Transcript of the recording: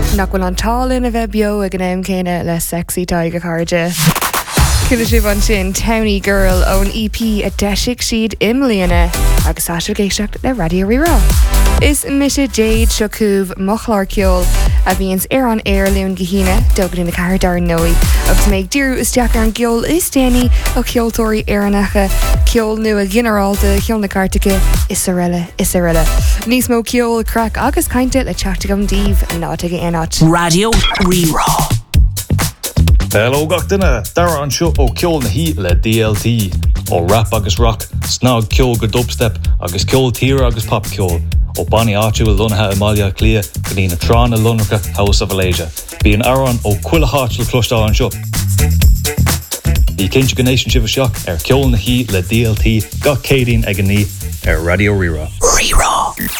Nachhfuil an tálinn a bheith bio ag an aim céine le sexy taige carde. Cúla sibh an sin Towny Girl ón EP a deisic siad imlíana agus asfagéisteach le Radio Rira. Is mise Jade Shokúv Mochlar Ceol a bhíons an airlún gihíine dogan na cair dar nói agus méid dúrú isteach ar an geol is déine ó ceoltóirí airanacha ceol nua generalta ceol na cartacha is a riile. Níos mó ceol crack agus cainte le teachta gom díomh nátaige éanát. Radio Rira. Hello gach duine, dar an seo ó ceol na hí le DLT ó rap agus rock, snog ceol go dubstep agus ceol tíre agus pop ceol ó Bonnie áitiúil lunathe Amalia Clia go dtí na trán a lunracha House of Alasia. Bí an aran ó cuila hátil clúistá an seo. Ní cinnte go nation sibh seach ar ceol na hí le DLT gach cédín ag an ní ar Radio Rira. Rira.